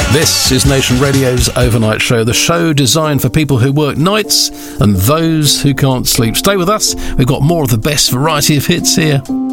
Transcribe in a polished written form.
This is Nation Radio's Overnight Show, the show designed for people who work nights and those who can't sleep. Stay with us, we've got more of the best variety of hits here.